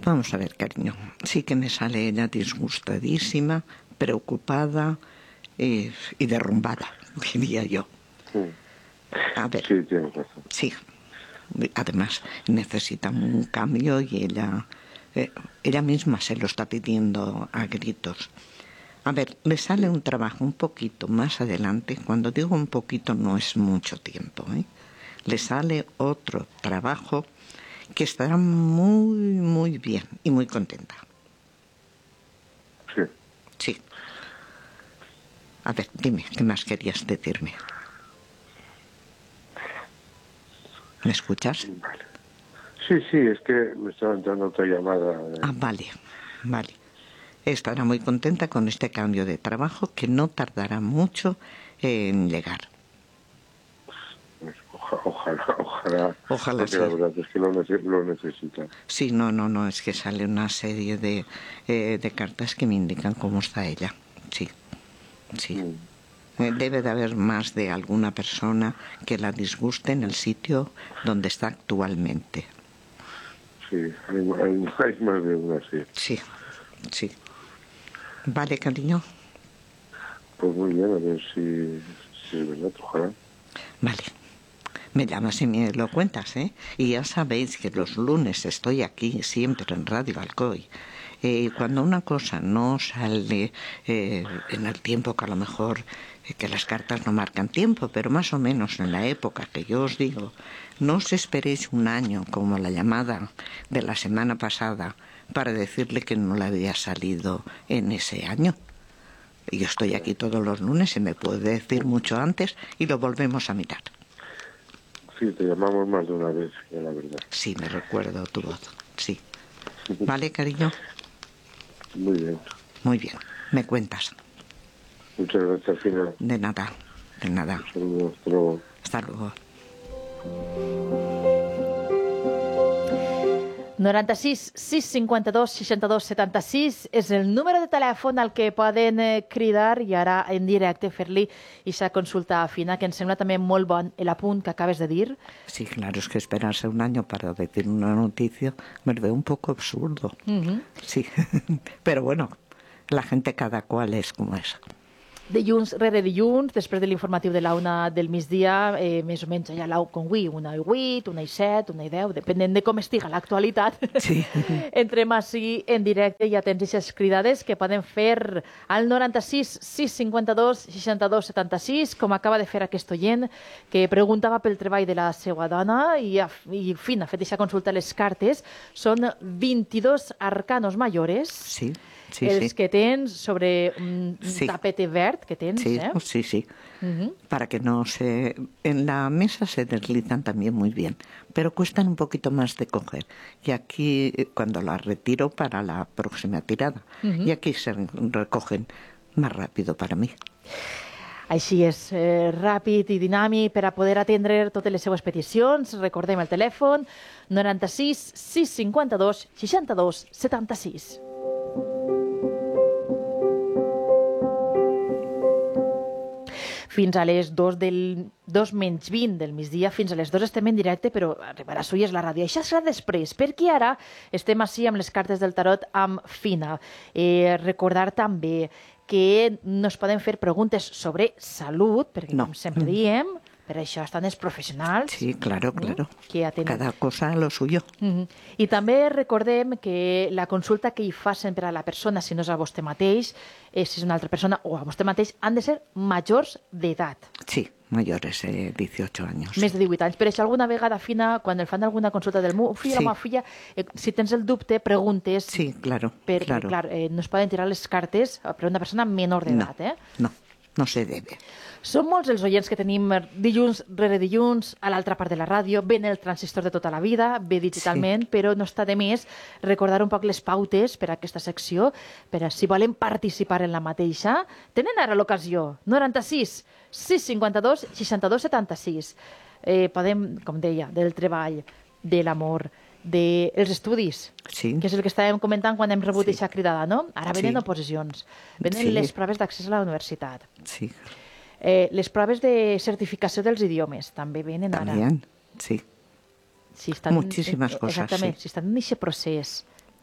Vamos a ver, cariño. Sí que me sale ella disgustadísima, preocupada y derrumbada, diría yo. A ver. Sí, tienes razón. Sí. Además, necesita un cambio y ella misma se lo está pidiendo a gritos. A ver, le sale un trabajo un poquito más adelante. Cuando digo un poquito no es mucho tiempo, ¿eh? Le sale otro trabajo que estará muy, muy bien y muy contenta. Sí. Sí. A ver, dime, ¿qué más querías decirme? ¿Me escuchas? Vale. Sí, es que me estaba entrando otra llamada. Vale. Estará muy contenta con este cambio de trabajo que no tardará mucho en llegar. Ojalá. Ojalá Porque sí. la verdad es que lo necesita. Sí, no, es que sale una serie de cartas que me indican cómo está ella. Sí. Debe de haber más de alguna persona que la disguste en el sitio donde está actualmente. Sí, hay más de una, sí. Sí. Vale, cariño. Pues muy bien, a ver si es verdad, ojalá. Vale. Me llamas y me lo cuentas, ¿eh? Y ya sabéis que los lunes estoy aquí siempre en Radio Alcoy. Cuando una cosa no sale en el tiempo que a lo mejor que las cartas no marcan tiempo, pero más o menos en la época que yo os digo, no os esperéis un año como la llamada de la semana pasada para decirle que no le había salido en ese año. Yo estoy aquí todos los lunes y me puede decir mucho antes y lo volvemos a mirar. Sí, te llamamos más de una vez, ya la verdad. Sí, me recuerdo tu voz, sí. ¿Vale, cariño? Muy bien. Muy bien, me cuentas. Muchas gracias, Fina. De nada. Un saludo, hasta luego. Hasta luego. 96 652 62 76 és el número de telèfon al que poden cridar i ara en directe fer-li aquesta consulta fina, que em sembla també molt bon el apunt que acabes de dir. Sí, claro, es que esperarse un año para decir una noticia me veo un poco absurdo. Sí, pero bueno, la gente cada cual es como es. Dilluns rere dilluns, després de l'informatiu de la1 del migdia, més o menys allà a l'1 com avui, 1:08, 1:07, 1:10, depenent de com estiga l'actualitat. Sí. Entrem així en directe i ja tens aquestes cridades que poden fer al 96 652 62 76, com acaba de fer aquest oient, que preguntava pel treball de la seva dona i fin, ha fet aquesta consulta a les cartes. Són 22 arcanos mayores. Sí. Els que tens sobre un tapete verd que tens, Sí. Para que no se... En la mesa se deslizan también muy bien, pero cuestan un poquito más de coger. Y aquí, cuando las retiro para la próxima tirada, y aquí se recogen más rápido para mí. Així és, ràpid i dinàmic per a poder atendre totes les seues peticions. Recordem el telèfon 96 652 62 76. Fins a les 2:20 del migdia, fins a les 2 estem en directe, però arribarà a és la ràdio. Això serà després, perquè ara estem així amb les cartes del tarot amb Fina. Recordar també que no es poden fer preguntes sobre salut, perquè com sempre diem, per això estan els professionals. Sí, claro. Que atenen. Cada cosa lo suyo. I també recordem que la consulta que hi facin per a la persona, si no és a vostè mateix, si és una altra persona o a vostè mateix, han de ser majors d'edat. Sí, mayores de 18 anys. Més de 18 anys. Per això alguna vegada, Fina, quan el fan alguna consulta del meu fill o la meva filla, si tens el dubte, preguntes. Sí, claro. Perquè, clar, no es poden tirar les cartes per una persona menor d'edat. No se debe. Són molts els oients que tenim dilluns rere dilluns a l'altra part de la ràdio. Ven el transistor de tota la vida, ve digitalment, però no està de més recordar un poc les pautes per a aquesta secció, per a si volen participar en la mateixa. Tenen ara l'ocasió. 96 652 62 76. Podem, com deia, del treball, de l'amor, dels estudis, que és el que estàvem comentant quan hem rebut aquesta cridada, no? Ara venen oposicions, venen les proves d'accés a la universitat. Sí. Les proves de certificació dels idiomes també venen ara. También, sí. Si estan, muchísimas cosas. Exactament, sí. si estan en aquest procés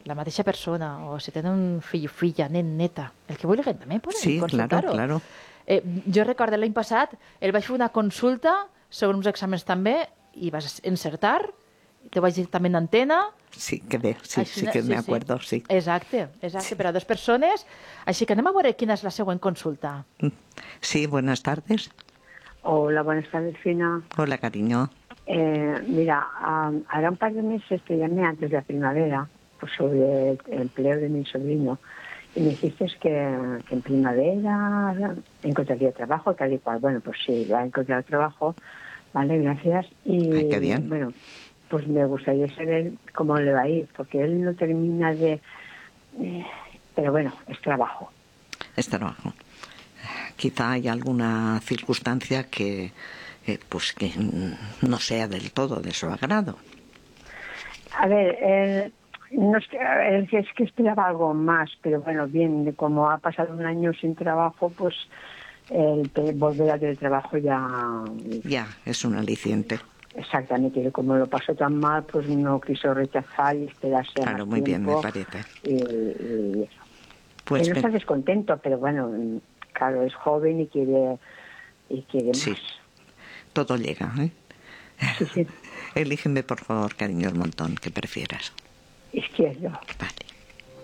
la mateixa persona, o si tenen un fill o filla, nen, neta, el que vulguin també poden Sí, consultar-ho. claro. Jo recordo l'any passat, el vaig fer una consulta sobre uns exàmens també, i vas encertar, te vaig dir també en antena. Sí, que bé, sí, Així, sí que me acuerdo, sí. Exacte, sí. Per a 2 persones. Així que anem a veure quina és la següent consulta. Sí, buenas tardes. Hola, buenas tardes, Fina. Hola, cariño. Mira, hará un par de meses te llamé antes de la primavera pues sobre el empleo de mi sobrino y me dijiste que en primavera encontraría trabajo, tal y cual. Bueno, pues sí, ya he encontrado trabajo, vale, gracias. Y ay, qué bien. Bueno, pues me gustaría saber cómo le va a ir, porque él no termina de... pero bueno, es trabajo. Es trabajo. Quizá hay alguna circunstancia que pues que no sea del todo de su agrado. A ver, no es que esperaba algo más, pero bueno, bien, como ha pasado un año sin trabajo, pues volver a tener trabajo ya es un aliciente. Exactamente, y como lo pasó tan mal, pues no quiso rechazar y esperarse claro, más muy tiempo, bien, me parece. Y eso. Pues él no está descontento, pero bueno, claro, es joven y quiere sí, más. Todo llega, ¿eh? Sí, sí. Elígeme, por favor, cariño, el montón que prefieras. Izquierdo. Vale.